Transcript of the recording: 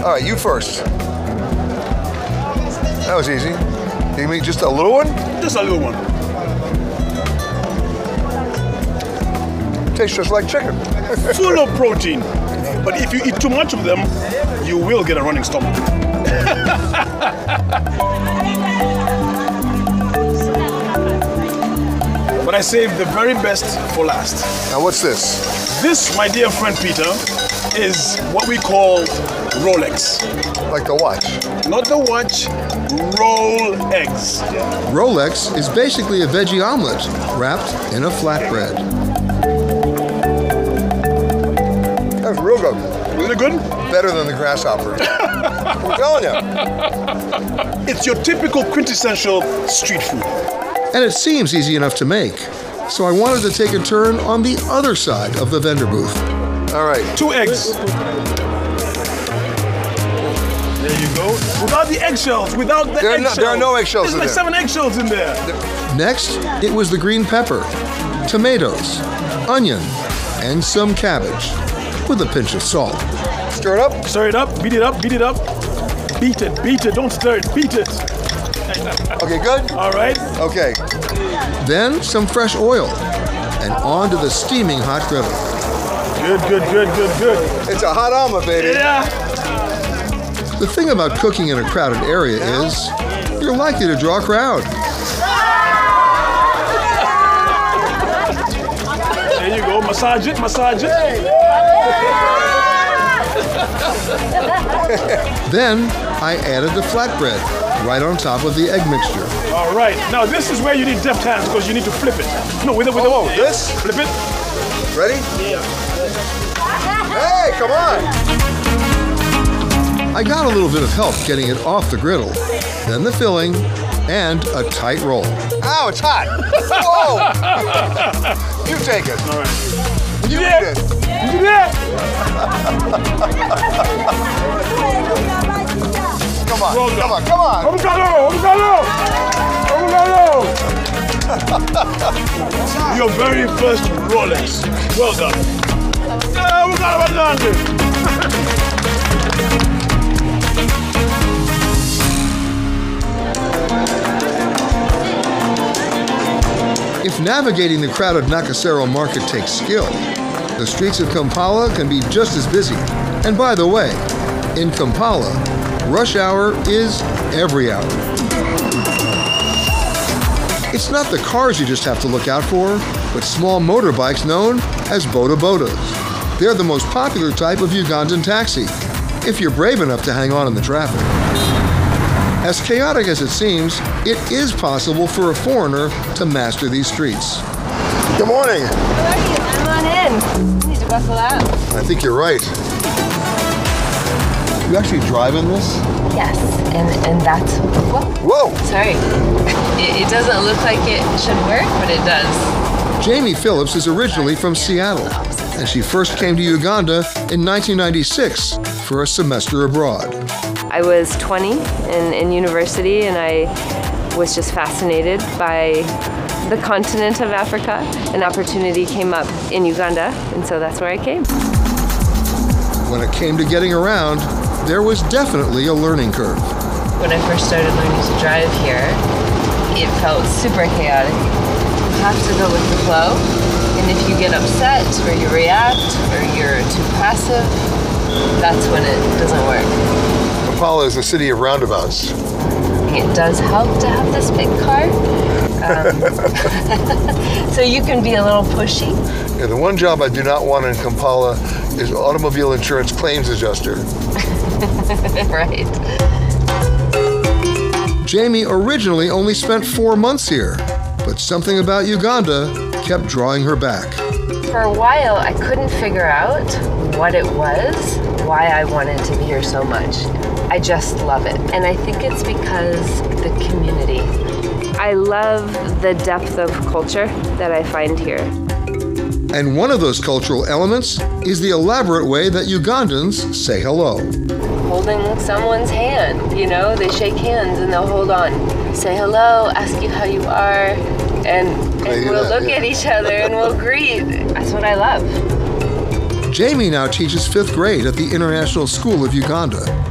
All right, you first. That was easy. You mean just a little one? Just a little one. Tastes just like chicken. Full of protein. But if you eat too much of them, you will get a running stomach. But I saved the very best for last. Now what's this? This, my dear friend Peter, is what we call Rolex. Like the watch? Not the watch, roll eggs. Rolex is basically a veggie omelet wrapped in a flatbread. That's real good. Really good? Better than the grasshopper. I'm telling you. It's your typical quintessential street food. And it seems easy enough to make. So I wanted to take a turn on the other side of the vendor booth. All right. 2 eggs. There you go. Without the eggshells, without the eggshells. There are no eggshells in There's like there. 7 eggshells in there. Next, it was the green pepper, tomatoes, onion, and some cabbage, with a pinch of salt. Stir it up. Stir it up, beat it up, beat it up. Beat it, don't stir it, beat it. Okay, good? All right. Okay. Then some fresh oil, and onto the steaming hot griddle. Good. It's a hot omelet, baby. Yeah. The thing about cooking in a crowded area is you're likely to draw a crowd. There you go, massage it. Then I added the flatbread right on top of the egg mixture. All right. Now this is where you need deft hands because you need to flip it. No, with this? Flip it. Ready? Yeah. Hey, come on. I got a little bit of help getting it off the griddle, then the filling, and a tight roll. Ow, it's hot. Whoa. You take it. All right. You eat it. Come on. Your very first Rolex. Well done. If navigating the crowded Nakasero market takes skill, the streets of Kampala can be just as busy. And by the way, in Kampala, rush hour is every hour. It's not the cars you just have to look out for, but small motorbikes known as boda bodas. They're the most popular type of Ugandan taxi, if you're brave enough to hang on in the traffic. As chaotic as it seems, it is possible for a foreigner to master these streets. Good morning. How are you? Come on in. You need to buckle up. I think you're right. You actually drive in this? Yes, and that's... Whoa! Sorry. It doesn't look like it should work, but it does. Jamie Phillips is originally from Seattle, and she first came to Uganda in 1996 for a semester abroad. I was 20 in university, and I was just fascinated by the continent of Africa. An opportunity came up in Uganda, and so that's where I came. When it came to getting around, there was definitely a learning curve. When I first started learning to drive here, it felt super chaotic. You have to go with the flow, and if you get upset, or you react, or you're too passive, that's when it doesn't work. Kampala is a city of roundabouts. It does help to have this big car. So you can be a little pushy. Yeah, the one job I do not want in Kampala is automobile insurance claims adjuster. Right. Jamie originally only spent 4 months here, but something about Uganda kept drawing her back. For a while, I couldn't figure out what it was, why I wanted to be here so much. I just love it. And I think it's because the community. I love the depth of culture that I find here. And one of those cultural elements is the elaborate way that Ugandans say hello. Holding someone's hand, you know, they shake hands and they'll hold on, say hello, ask you how you are, and we'll look at each other and we'll greet. That's what I love. Jamie now teaches 5th grade at the International School of Uganda.